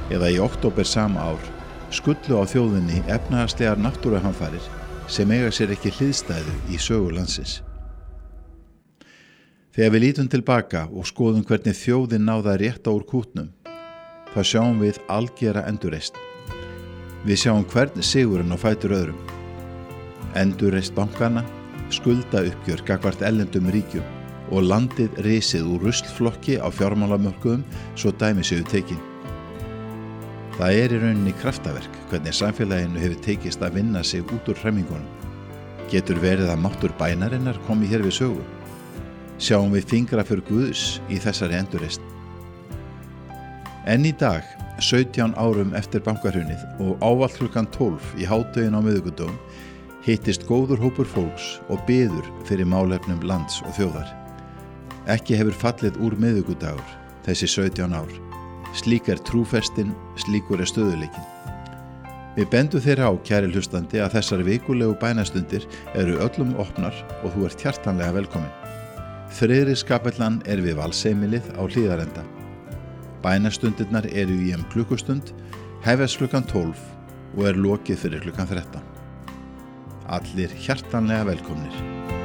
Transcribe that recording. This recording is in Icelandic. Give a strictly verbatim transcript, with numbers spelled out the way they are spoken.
eða í október sama ár skullu á þjóðinni efnahagslegar náttúruhamfarir sem eiga sér ekki hliðstæðu í sögu landsins. Þegar við lítum tilbaka og skoðum hvernig þjóðin náði að rétta úr kútnum, þá sjáum við algera endurreisn. Við sjáum hvern sigurinn á fætur öðrum. Endurreisn bankana, skuldauppgjör gagnvart erlendum ríkjum og landið risið úr ruslflokki á fjármálamörkuðum svo dæmi séu tekin. Það er í rauninni kraftaverk hvernig samfélaginu hefur tekist að vinna sig út úr hremmingunum. Getur verið að máttur bænarinnar komi hér við sögu? Sjáum við fingra fyrir Guðs í þessari endurreisn. En í dag, sautján árum eftir bankahrunið og ávallt klukkan tólf í hádeginu á miðvikudögum, hittist góður hópur fólks og biður fyrir málefnum lands og þjóðar. Ekki hefur fallið úr miðvikudagur þessi sautján ár. Slík er trúfestin, slíkur er stöðuleikinn. Við bendum þeirra á, kæri hlustandi, að þessar vikulegu bænastundir eru öllum opnar og þú ert hjartanlega velkomin. Friðriskapellan er við Valsheimilið á Hlíðarenda. Bænastundirnar eru í um klukkustund, hefjast klukkan tólf og er lokið fyrir klukkan þrettán. Allir hjartanlega velkomnir.